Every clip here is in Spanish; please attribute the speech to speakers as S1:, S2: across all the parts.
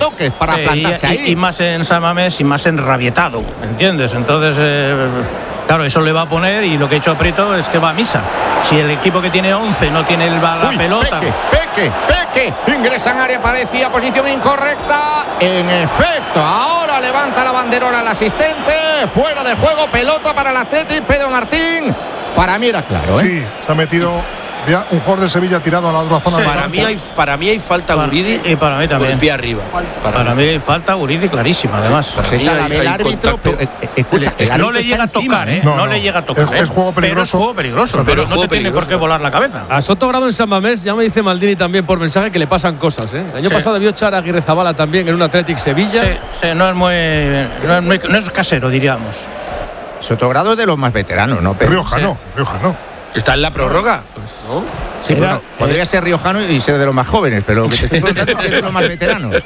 S1: toques para plantarse ahí.
S2: Y más en San Mamés y más enrabietado, ¿entiendes? Entonces, claro, eso le va a poner, y lo que ha hecho Prieto es que va a misa. Si el equipo que tiene 11 no tiene la pelota...
S1: Peque, ingresa en área, parecía posición incorrecta. En efecto, ahora levanta la banderola el asistente. Fuera de juego, pelota para el Athletic. Pedro Martín, para mí era claro, ¿eh?
S3: Sí, se ha metido un jugador de Sevilla tirado a la otra zona.
S4: Sí, para mí hay falta a Guridi.
S2: Y para mí también.
S4: Con el pie arriba.
S2: Para mí hay falta a Guridi clarísima, además.
S1: Pues esa la ve el árbitro, pero escucha,
S2: no le llega a tocar, ¿eh? No le llega a tocar.
S3: Es juego peligroso.
S2: Pero no te tiene por qué volar la cabeza.
S5: A Soto Grado en San Mamés, ya me dice Maldini también por mensaje que le pasan cosas, ¿eh? El año pasado debió echar a Aguirre Zabala también en un Athletic Sevilla.
S2: Sí, no es casero, diríamos.
S1: Sotogrado es de los más veteranos, ¿no?
S3: Riojano.
S4: ¿Está en la prórroga?
S1: ¿No? Sí, bueno, podría ser riojano y ser de los más jóvenes, pero lo que te estoy preguntando es de los más veteranos.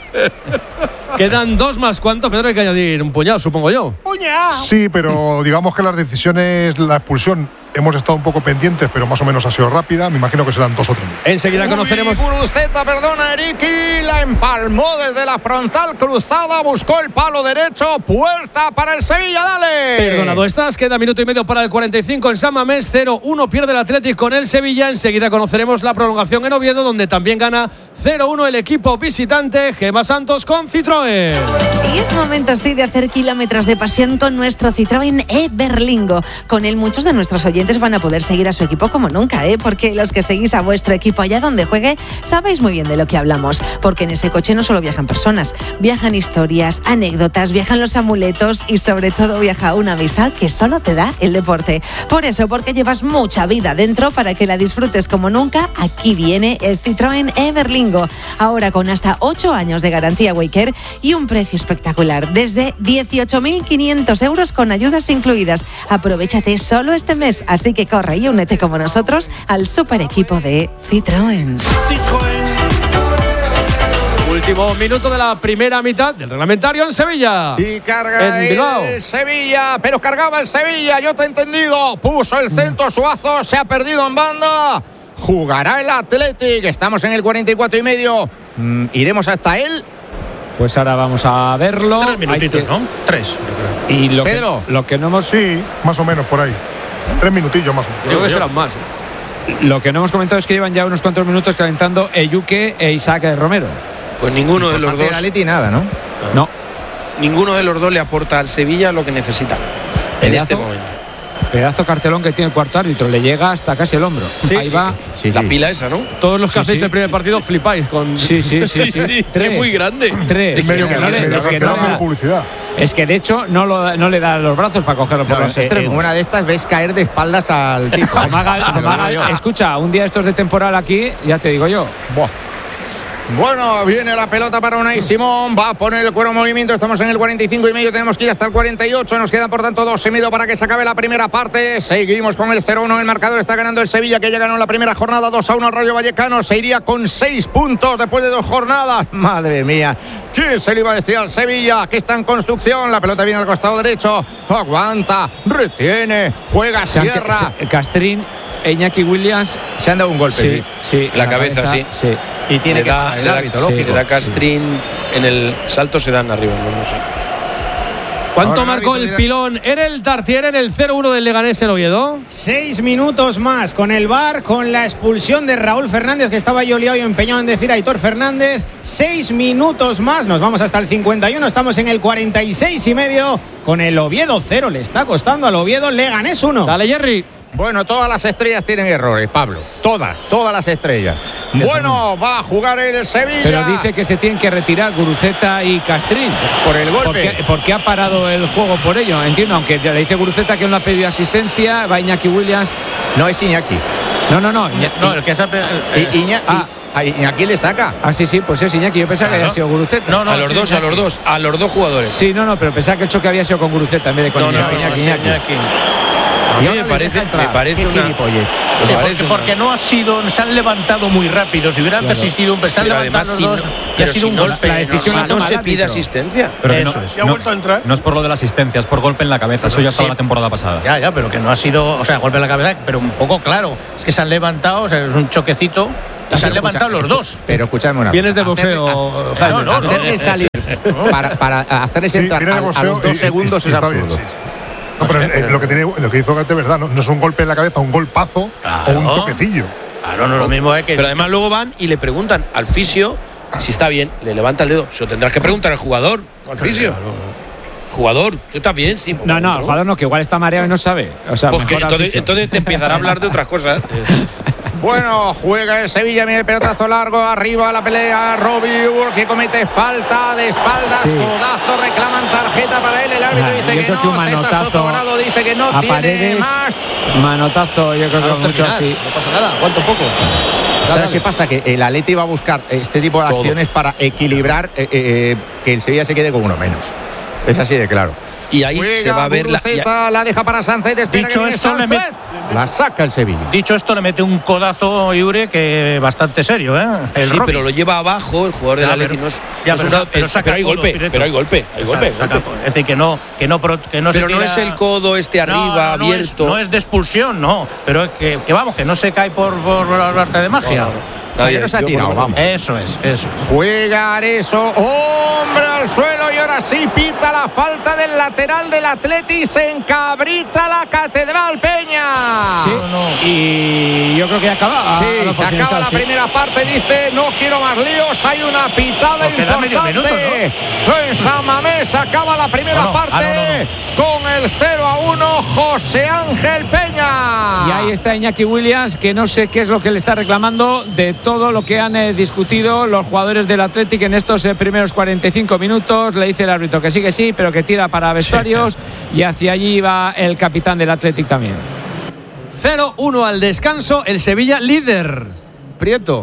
S5: Quedan 2 más. ¿Cuánto, Pedro? Hay que añadir un puñado, supongo yo.
S3: Sí, pero digamos que las decisiones, la expulsión, hemos estado un poco pendientes, pero más o menos ha sido rápida. Me imagino que serán 2 o 3.
S5: Enseguida conoceremos.
S1: Guruceta, perdona, Eriki, la empalmó desde la frontal cruzada, buscó el palo derecho, puerta para el Sevilla, dale.
S5: Perdonado estás, queda minuto y medio para el 45 en San Mamés, 0-1 pierde el Athletic con el Sevilla. Enseguida conoceremos la prolongación en Oviedo, donde también gana 0-1 el equipo visitante, Gemma Santos con Citroën.
S6: Y es momento, sí, de hacer kilómetros de pasión con nuestro Citroën e-Berlingo. Con él muchos de nuestros oyentes van a poder seguir a su equipo como nunca, porque los que seguís a vuestro equipo allá donde juegue, sabéis muy bien de lo que hablamos, porque en ese coche no solo viajan personas, viajan historias, anécdotas, viajan los amuletos y sobre todo viaja una amistad que solo te da el deporte. Por eso, porque llevas mucha vida dentro, para que la disfrutes como nunca, aquí viene el Citroën e-Berlingo, ahora con hasta 8 años de garantía Waycare y un precio espectacular, desde 18.500 euros con ayudas incluidas. Aprovéchate solo este mes, así que corre y únete como nosotros al super equipo de Citroën.
S5: Último minuto de la primera mitad del reglamentario en Sevilla.
S1: Y carga el Sevilla, pero cargaba el Sevilla, yo te he entendido. Puso el centro Suazo, se ha perdido en banda. Jugará el Athletic, estamos en el 44 y medio. Iremos hasta él.
S7: Pues ahora vamos a verlo.
S2: 3 minutitos, ¿no? 3.
S7: Y
S1: Pedro.
S7: lo que no hemos...
S3: Sí, más o menos por ahí. 3 minutillos más o menos.
S5: Creo que serán más.
S7: Lo que no hemos comentado es que llevan ya unos cuantos minutos calentando Eyuke e Isaac Romero.
S4: Pues ninguno de los dos.
S1: Nada, ¿no?
S7: No.
S4: Ninguno de los dos le aporta al Sevilla lo que necesita en este momento.
S7: Pedazo cartelón que tiene el cuarto árbitro, le llega hasta casi el hombro.
S5: Sí,
S7: ahí va.
S1: Sí,
S4: la pila esa, ¿no?
S5: Todos los que hacéis el primer partido flipáis con...
S7: Sí.
S4: 3. Es muy grande.
S7: 3.
S3: Publicidad.
S7: Es que de hecho no le da los brazos para cogerlo por los extremos.
S1: En una de estas ves caer de espaldas al tipo.
S7: Escucha, un día estos de temporal aquí, ya te digo yo.
S1: Buah. Bueno, viene la pelota para Unai Simón, va a poner el cuero en movimiento, estamos en el 45 y medio, tenemos que ir hasta el 48, nos quedan por tanto 2 y medio para que se acabe la primera parte. Seguimos con el 0-1, el marcador está ganando el Sevilla, que ya ganó la primera jornada 2-1 al Rayo Vallecano, se iría con 6 puntos después de 2 jornadas. Madre mía, ¿quién se le iba a decir al Sevilla que está en construcción? La pelota viene al costado derecho, aguanta, retiene, juega, cierra.
S7: Castrín, Iñaki Williams
S1: se han dado un golpe.
S7: Sí,
S4: la cabeza, sí.
S1: Y tiene que dar el árbitro, lógico.
S4: Le da Castrín en el salto, se dan arriba, no sé.
S5: ¿Cuánto marcó el pilón en el Tartiere en el 0-1 del Leganés en Oviedo?
S8: 6 minutos más con el VAR, con la expulsión de Raúl Fernández, que estaba yo liado y empeñado en decir Aitor Fernández. 6 minutos más, nos vamos hasta el 51, estamos en el 46 y medio con el Oviedo 0. Le está costando al Oviedo, Leganés 1.
S5: Dale, Jerry.
S1: Bueno, todas las estrellas tienen errores, Pablo. Todas las estrellas. Bueno, va a jugar el Sevilla.
S7: Pero dice que se tienen que retirar Guruceta y Castrín.
S1: Por el golpe.
S7: ¿Por qué ha parado el juego por ello? Entiendo, aunque le dice Guruceta que no ha pedido asistencia, va Iñaki Williams.
S1: No es Iñaki.
S7: No,
S2: el que
S1: Iñaki le saca.
S7: Sí, pues es Iñaki. Yo pensaba que había sido Guruceta.
S4: No, a los dos jugadores.
S7: Sí, pero pensaba que el choque había sido con Guruceta en vez de con Iñaki.
S4: A mí me parece una...
S2: Porque no ha sido, se han levantado muy rápido. Si hubieran persistido, se han levantado los dos y ha sido un golpe.
S7: La decisión
S4: no se pide asistencia.
S9: Pero ha vuelto a entrar. No es por lo de la asistencia, es por golpe en la cabeza. Eso ya estaba la temporada pasada.
S2: Ya, pero que no ha sido, golpe en la cabeza, pero un poco claro. Es que se han levantado, es un choquecito. Y se han levantado los dos.
S1: Pero escúchame una cosa.
S5: Vienes de boxeo, Jaime.
S1: Hacerle salir para hacer ese entrar a los 2 segundos es absurdo.
S3: Bien, sí. No, pero lo que hizo Gante es verdad, no es un golpe en la cabeza, un golpazo o un toquecillo.
S2: Claro, no es lo mismo que.
S4: Pero además luego van y le preguntan al fisio si está bien, le levanta el dedo. Se lo tendrás que preguntar al jugador, no al fisio. Jugador, ¿tú estás bien? Sí,
S7: no, el jugador no, que igual está mareado y no sabe. O sea,
S4: porque entonces te empezará a hablar de otras cosas.
S1: Bueno, juega el Sevilla, mira el pelotazo largo, arriba la pelea, Robiur que comete falta de espaldas, codazo, reclaman tarjeta para él, el árbitro dice que no, César Sotogrado dice que no tiene más.
S7: Manotazo, yo creo que mucho así.
S5: No pasa nada, aguanta un poco.
S1: ¿Sabes qué pasa? Que el Atleti va a buscar este tipo de acciones para equilibrar que el Sevilla se quede con uno menos. Es así de claro.
S4: Y ahí se va a ver
S1: la deja para Sánchez, espera
S2: dicho
S1: que
S2: esto,
S1: la saca el Sevilla.
S2: Dicho esto, le mete un codazo Iure que bastante serio, ¿eh?
S4: Sí, pero lo lleva abajo el jugador del Atleti. Pero hay golpe.
S2: Es decir, que no
S4: pero
S2: se
S4: no
S2: tira,
S4: es el codo arriba abierto.
S2: No es de expulsión, no. Pero es que vamos, que no se cae por arte de magia.
S1: Que no se ha tirado, vamos.
S2: Eso es.
S1: Juega Areso, hombre al suelo y ahora sí pita la falta del lateral del Atleti, se encabrita la Catedral Peña.
S7: Sí, y yo creo que acaba.
S1: Sí, se acaba la primera parte, dice, no quiero más líos, hay una pitada importante. En San Mamés se acaba la primera parte con el 0-1 José Ángel Peña.
S7: Y ahí está Iñaki Williams, que no sé qué es lo que le está reclamando de todo lo que han discutido los jugadores del Athletic en estos primeros 45 minutos. Le dice el árbitro que sí, pero que tira para vestuarios, y hacia allí va el capitán del Athletic también.
S5: 0-1 al descanso, el Sevilla líder. Prieto.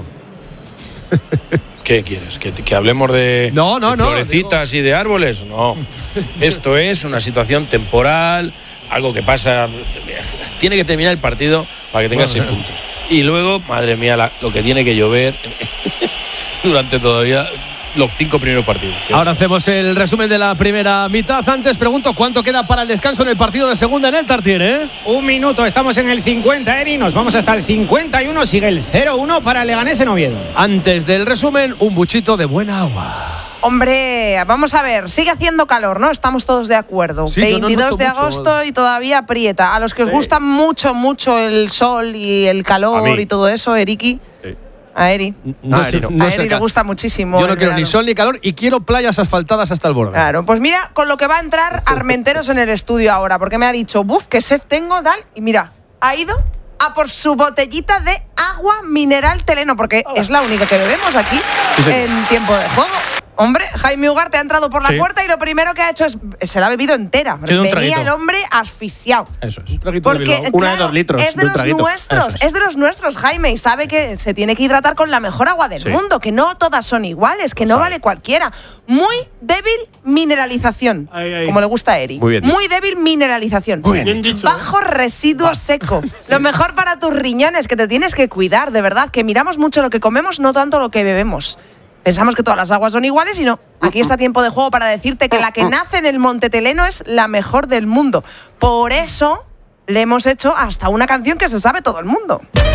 S4: ¿Qué quieres? ¿Que hablemos de florecitas y de árboles? No. Esto es una situación temporal, algo que pasa. Tiene que terminar el partido para que tenga 6 puntos. Y luego, madre mía, lo que tiene que llover durante todavía los 5 primeros partidos.
S5: Ahora hacemos el resumen de la primera mitad. Antes pregunto cuánto queda para el descanso en el partido de segunda en el Tartiere, ¿eh?
S8: 1 minuto, estamos en el 50, Eri. Nos vamos hasta el 51, sigue el 0-1 para el Leganés en Oviedo.
S5: Antes del resumen, un buchito de buena agua.
S10: Hombre, vamos a ver, sigue haciendo calor, ¿no? Estamos todos de acuerdo.
S5: Sí,
S10: 22 de agosto y todavía aprieta. A los que os gusta mucho el sol y el calor y todo eso, Eriki. Sí. A Eri. A Eri le gusta muchísimo.
S5: Yo no quiero ni sol ni calor y quiero playas asfaltadas hasta el borde.
S10: Claro, pues mira con lo que va a entrar Armenteros en el estudio ahora, porque me ha dicho, qué sed tengo, tal. Y mira, ha ido a por su botellita de agua mineral Teleno, porque es la única que bebemos aquí en tiempo de juego. Hombre, Jaime Ugarte ha entrado por la puerta y lo primero que ha hecho es se la ha bebido entera. Venía el hombre asfixiado.
S5: Eso es. Un traguito
S10: porque,
S5: de una de 2 litros.
S10: Es de los nuestros, Jaime, y sabe que se tiene que hidratar con la mejor agua del mundo, que no todas son iguales, que no vale cualquiera. Muy débil mineralización, como le gusta a Eri. Muy débil mineralización.
S5: Muy bien dicho.
S10: Bajo residuo seco. Lo mejor para tus riñones, que te tienes que cuidar, de verdad, que miramos mucho lo que comemos, no tanto lo que bebemos. Pensamos que todas las aguas son iguales y no. Aquí está tiempo de juego para decirte que la que nace en el Monte Teleno es la mejor del mundo. Por eso le hemos hecho hasta una canción que se sabe todo el mundo.